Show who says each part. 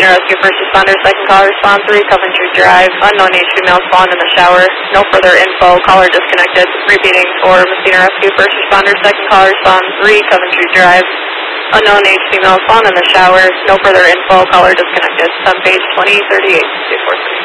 Speaker 1: Messina Rescue First Responder, second caller, respond 3, Coventry Drive. Unknown age female spawned in the shower. No further info, caller disconnected. Repeating for Messina Rescue First Responder, second caller, respond 3, Coventry Drive. Unknown age female spawned in the shower. No further info, caller disconnected. Sun page 2038, 243.